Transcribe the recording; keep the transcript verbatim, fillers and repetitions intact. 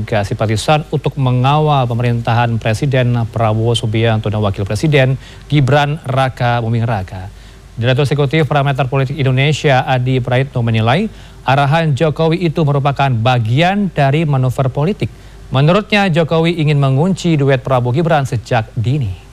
juga simpatisan untuk mengawal pemerintahan Presiden Prabowo Subianto dan Wakil Presiden Gibran Raka Buming Raka. Direktur Eksekutif Parameter Politik Indonesia Adi Praitno menilai arahan Jokowi itu merupakan bagian dari manuver politik. Menurutnya Jokowi ingin mengunci duet Prabowo Gibran sejak dini.